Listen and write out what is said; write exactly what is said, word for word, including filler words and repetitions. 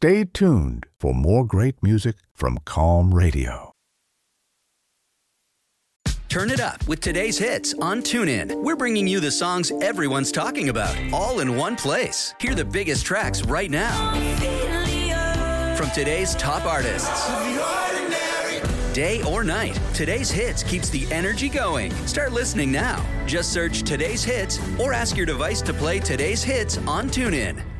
Stay tuned for more great music from Calm Radio. Turn it up with today's hits on TuneIn. We're bringing you the songs everyone's talking about, all in one place. Hear the biggest tracks right now from today's top artists. Day or night, today's hits keeps the energy going. Start listening now. Just search today's hits or ask your device to play today's hits on TuneIn.